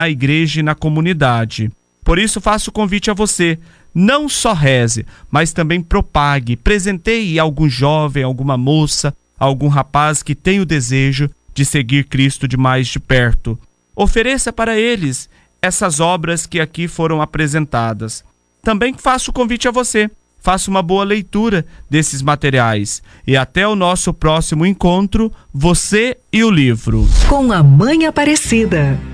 na igreja e na comunidade. Por isso faço o convite a você, não só reze, mas também propague, presenteie algum jovem, alguma moça, algum rapaz que tem o desejo de seguir Cristo de mais de perto. Ofereça para eles essas obras que aqui foram apresentadas. Também faço o convite a você, faça uma boa leitura desses materiais. E até o nosso próximo encontro, você e o livro. Com a Mãe Aparecida.